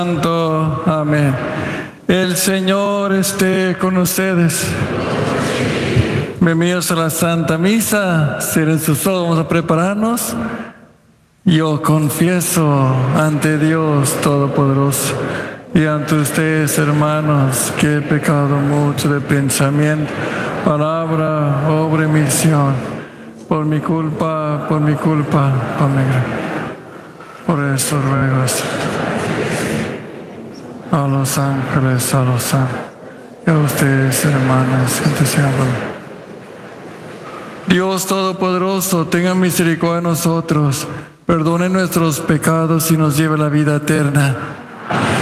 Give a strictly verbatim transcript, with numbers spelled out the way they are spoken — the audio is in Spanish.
Santo. Amén. El Señor esté con ustedes. Bienvenidos a la Santa Misa. Cierren sus ojos, vamos a prepararnos. Yo confieso ante Dios Todopoderoso y ante ustedes, hermanos, que he pecado mucho de pensamiento, palabra, obra y misión. Por mi culpa, por mi culpa, por mi gracia. Por eso ruego a los ángeles, a los santos, y a ustedes, hermanos, que te sean. Dios Todopoderoso, tenga misericordia de nosotros, perdone nuestros pecados y nos lleve a la vida eterna.